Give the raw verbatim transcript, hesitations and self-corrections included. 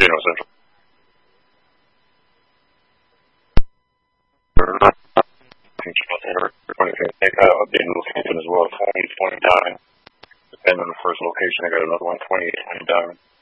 Daniel Central. They got an updated location as well, twenty twenty Diamond. Depending on the first location, I got another one, twenty-eight twenty Diamond.